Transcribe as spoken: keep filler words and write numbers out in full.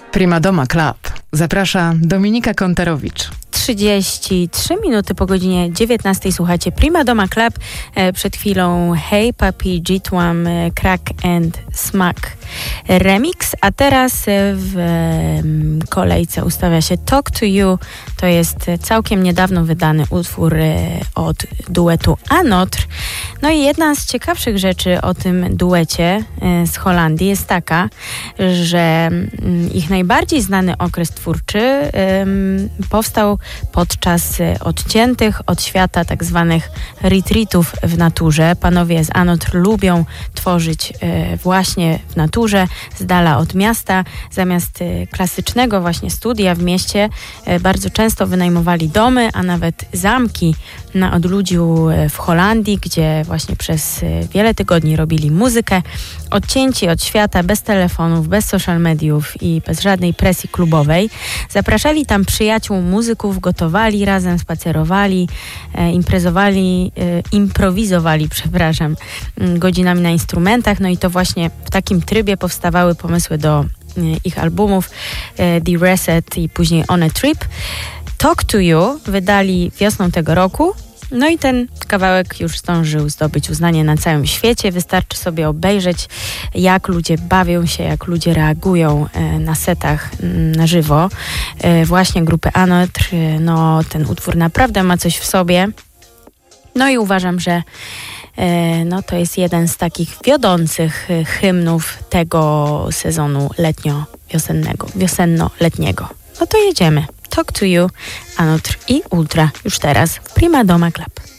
Prima Doma Club. Zaprasza Dominika Kontarowicz. trzydzieści trzy minuty po godzinie dziewiętnastej słuchacie Prima Doma Club. E, przed chwilą Hey Papi, Jitwam, e, Crack and Smack remix, a teraz w e, kolejce ustawia się Talk to You. To jest całkiem niedawno wydany utwór e, od duetu Anotr. No i jedna z ciekawszych rzeczy o tym duecie e, z Holandii jest taka, że m, ich najbardziej znany okres twórczy e, powstał podczas odciętych od świata tak zwanych retreatów w naturze. Panowie z Anotr lubią tworzyć e, właśnie w naturze, z dala od miasta. Zamiast e, klasycznego właśnie studia w mieście e, bardzo często wynajmowali domy, a nawet zamki na odludziu e, w Holandii, gdzie właśnie przez e, wiele tygodni robili muzykę. Odcięci od świata, bez telefonów, bez social mediów i bez żadnej presji klubowej. Zapraszali tam przyjaciół, muzyków, gotowali razem, spacerowali, e, imprezowali, e, improwizowali, przepraszam, m, godzinami na instrumentach. No i to właśnie w takim trybie powstawały pomysły do e, ich albumów e, The Reset i później On a Trip. Talk to You wydali wiosną tego roku. No i ten kawałek już zdążył zdobyć uznanie na całym świecie. Wystarczy sobie obejrzeć, jak ludzie bawią się, jak ludzie reagują na setach na żywo. Właśnie grupy Anotr, no ten utwór naprawdę ma coś w sobie. No i uważam, że no, to jest jeden z takich wiodących hymnów tego sezonu letnio-wiosennego, wiosenno-letniego. No to jedziemy. Talk to You, Anotr i Ultra już teraz w Prima Doma Club.